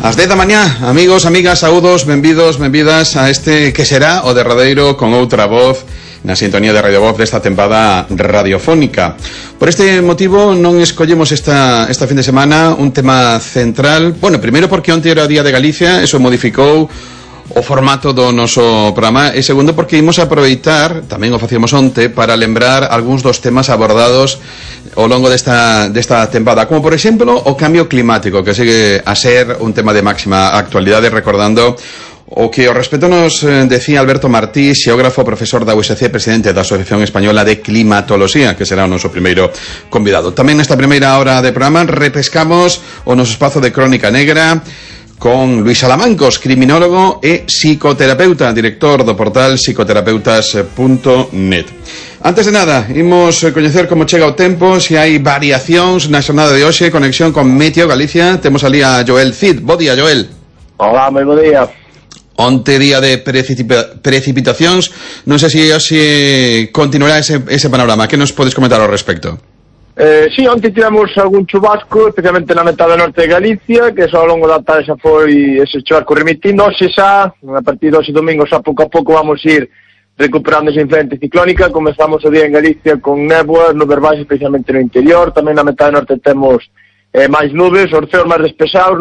Ás 10 da mañá, amigos, amigas, saúdos, benvidos, benvidas a este que será o derradeiro con outra voz na sintonía de Radio Voz desta tempada radiofónica. Por este motivo non escollemos esta fin de semana un tema central. Bueno, primeiro porque onte era o Día de Galicia, eso modificou o formato do noso programa, e segundo porque imos aproveitar, tamén o facíamos onte, para lembrar algúns dos temas abordados ao longo desta tempada, como por exemplo o cambio climático, que segue a ser un tema de máxima actualidade, recordando o que ao respecto nos decía Alberto Martí, xeógrafo, profesor da USC, presidente da Asociación Española de Climatoloxía, que será o noso primeiro convidado. Tamén nesta primeira hora de programa repescamos o noso espazo de Crónica Negra con Luis Salamancos, criminólogo e psicoterapeuta, director do portal psicoterapeutas.net. Antes de nada, imos coñecer como chega o tempo, se hai variacións na xornada de hoxe, conexión con Meteo Galicia. Temos ali a Joel Cid. Bo día, Joel. Hola, moi bo día. Onte día de precipitacións, non sei se hoxe continuará ese panorama. Que nos podes comentar ao respecto? Sí, onte tivemos algún chubasco, especialmente na metade norte de Galicia, que só ao longo da tarde xa foi ese chubasco remitindo. Hoxe xa, a partir de hoxe domingo, xa pouco a pouco vamos ir recuperando esa influencia ciclónica. Comezamos o día en Galicia con néboas, nubes baixas, especialmente no interior. Tamén na metade norte temos máis nubes, os ceos máis despesados.